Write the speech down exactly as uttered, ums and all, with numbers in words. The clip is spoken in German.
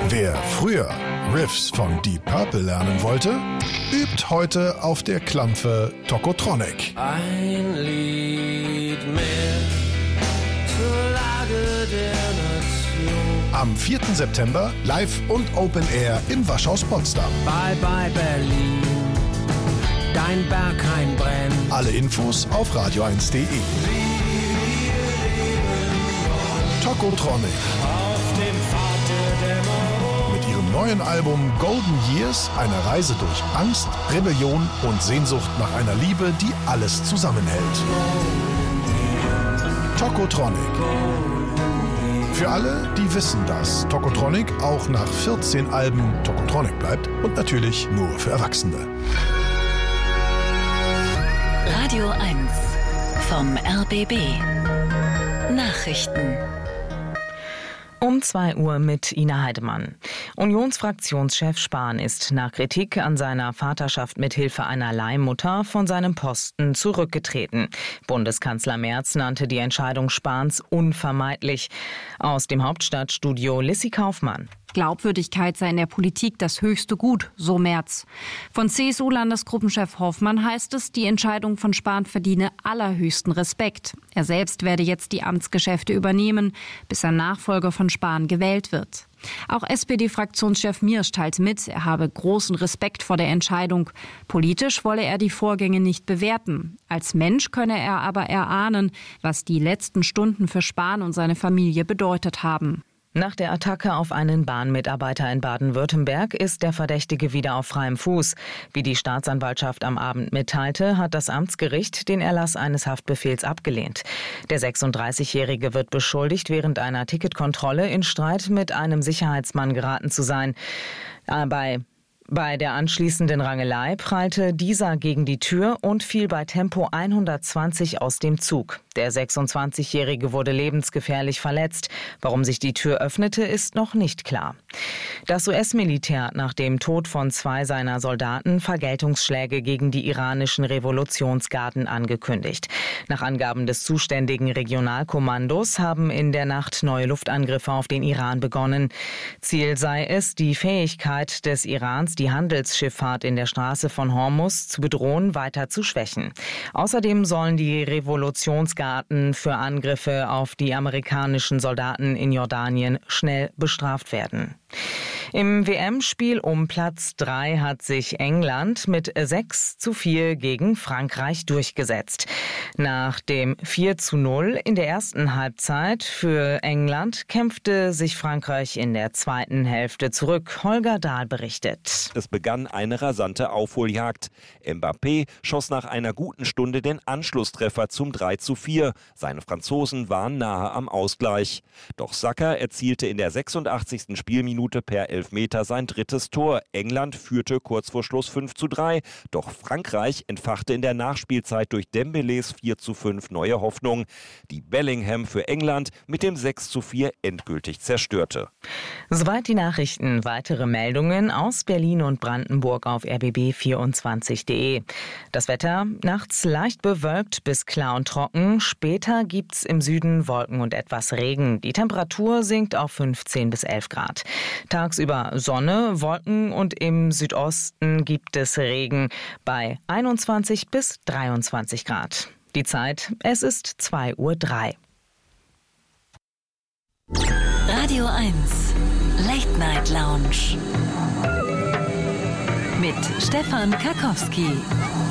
Wer früher Riffs von Deep Purple lernen wollte, übt heute auf der Klampfe Tokotronic. Ein Lied mehr zur Lage der Nation. Am vierten September live und Open Air im Waschhaus Potsdam. Bye bye Berlin, dein Berghain brennt. Alle Infos auf radio eins punkt de. Tokotronic. Auf dem Pfad der Dämmerung. Mit ihrem neuen Album Golden Years, eine Reise durch Angst, Rebellion und Sehnsucht nach einer Liebe, die alles zusammenhält. Tokotronic. Für alle, die wissen, dass Tokotronic auch nach vierzehn Alben Tokotronic bleibt und natürlich nur für Erwachsene. Radio eins vom R B B. Nachrichten. Um zwei Uhr mit Ina Heidemann. Unionsfraktionschef Spahn ist nach Kritik an seiner Vaterschaft mit Hilfe einer Leihmutter von seinem Posten zurückgetreten. Bundeskanzler Merz nannte die Entscheidung Spahns unvermeidlich. Aus dem Hauptstadtstudio Lissy Kaufmann. Glaubwürdigkeit sei in der Politik das höchste Gut, so Merz. Von C S U-Landesgruppenchef Hoffmann heißt es, die Entscheidung von Spahn verdiene allerhöchsten Respekt. Er selbst werde jetzt die Amtsgeschäfte übernehmen, bis ein Nachfolger von Spahn gewählt wird. Auch S P D-Fraktionschef Miersch teilt mit, er habe großen Respekt vor der Entscheidung. Politisch wolle er die Vorgänge nicht bewerten. Als Mensch könne er aber erahnen, was die letzten Stunden für Spahn und seine Familie bedeutet haben. Nach der Attacke auf einen Bahnmitarbeiter in Baden-Württemberg ist der Verdächtige wieder auf freiem Fuß. Wie die Staatsanwaltschaft am Abend mitteilte, hat das Amtsgericht den Erlass eines Haftbefehls abgelehnt. Der sechsunddreißigjährige wird beschuldigt, während einer Ticketkontrolle in Streit mit einem Sicherheitsmann geraten zu sein. Bei Bei der anschließenden Rangelei prallte dieser gegen die Tür und fiel bei Tempo hundertzwanzig aus dem Zug. Der sechsundzwanzigjährige wurde lebensgefährlich verletzt. Warum sich die Tür öffnete, ist noch nicht klar. Das U S-Militär hat nach dem Tod von zwei seiner Soldaten Vergeltungsschläge gegen die iranischen Revolutionsgarden angekündigt. Nach Angaben des zuständigen Regionalkommandos haben in der Nacht neue Luftangriffe auf den Iran begonnen. Ziel sei es, die Fähigkeit des Irans, die Handelsschifffahrt in der Straße von Hormuz zu bedrohen, weiter zu schwächen. Außerdem sollen die Revolutionsgarden für Angriffe auf die amerikanischen Soldaten in Jordanien schnell bestraft werden. Im W M-Spiel um Platz drei hat sich England mit sechs zu vier gegen Frankreich durchgesetzt. Nach dem vier zu null in der ersten Halbzeit für England kämpfte sich Frankreich in der zweiten Hälfte zurück. Holger Dahl berichtet. Es begann eine rasante Aufholjagd. Mbappé schoss nach einer guten Stunde den Anschlusstreffer zum drei zu vier. Seine Franzosen waren nahe am Ausgleich. Doch Saka erzielte in der sechsundachtzigsten Spielminute per Elfmeter sein drittes Tor. England führte kurz vor Schluss fünf zu drei. Doch Frankreich entfachte in der Nachspielzeit durch Dembélés vier zu fünf neue Hoffnung, die Bellingham für England mit dem sechs zu vier endgültig zerstörte. Soweit die Nachrichten. Weitere Meldungen aus Berlin und Brandenburg auf r b b vierundzwanzig punkt de. Das Wetter nachts leicht bewölkt bis klar und trocken. Später gibt's im Süden Wolken und etwas Regen. Die Temperatur sinkt auf fünfzehn bis elf Grad. Tagsüber Sonne, Wolken und im Südosten gibt es Regen bei einundzwanzig bis dreiundzwanzig Grad. Die Zeit, es ist zwei Uhr drei. Radio eins Late Night Lounge mit Stefan Karkowski.